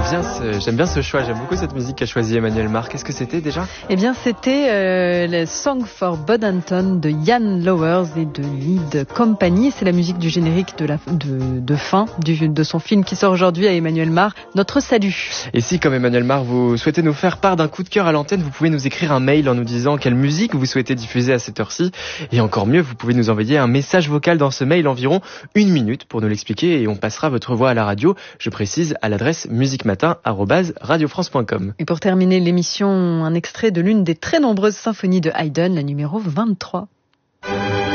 J'aime bien ce choix, j'aime beaucoup cette musique qu'a choisi Emmanuel Mar. Qu'est-ce que c'était déjà ? Eh bien, c'était le Song for Bodenton de Jan Lowers et de Lead Company. C'est la musique du générique de fin de son film qui sort aujourd'hui à Emmanuel Mar. Notre salut. Et si, comme Emmanuel Mar, vous souhaitez nous faire part d'un coup de cœur à l'antenne, vous pouvez nous écrire un mail en nous disant quelle musique vous souhaitez diffuser à cette heure-ci. Et encore mieux, vous pouvez nous envoyer un message vocal dans ce mail, environ 1 minute pour nous l'expliquer, et on passera votre voix à la radio. Je précise à l'adresse musiquematin@radiofrance.com. Et pour terminer l'émission, un extrait de l'une des très nombreuses symphonies de Haydn, la numéro 23.